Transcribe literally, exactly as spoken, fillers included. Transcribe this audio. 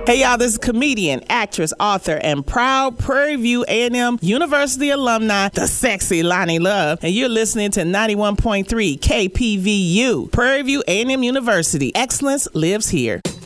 Hey y'all, this is comedian, actress, author, and proud Prairie View A and M University alumni, the sexy Lonnie Love, and you're listening to ninety-one point three K P V U, Prairie View A and M University. Excellence lives here.